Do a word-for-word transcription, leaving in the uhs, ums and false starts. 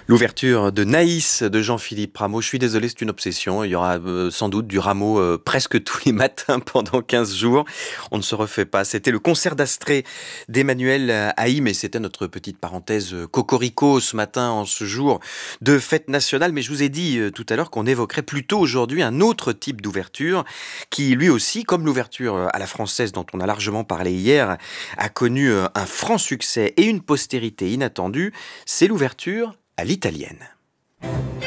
L'ouverture de Naïs de Jean-Philippe Rameau. Je suis désolé, c'est une obsession. Il y aura euh, sans doute du Rameau euh, presque tous les matins pendant quinze jours. On ne se refait pas. C'était le concert d'Astrée d'Emmanuel Haïm et c'était notre petite parenthèse euh, cocorico ce matin en ce jour de fête nationale. Mais je vous ai dit euh, tout à l'heure qu'on évoquerait plutôt aujourd'hui un autre type d'ouverture qui lui aussi, comme l'ouverture euh, à la française dont on a largement parlé hier, a connu euh, un franc succès et une postérité inattendue. C'est l'ouverture à l'italienne.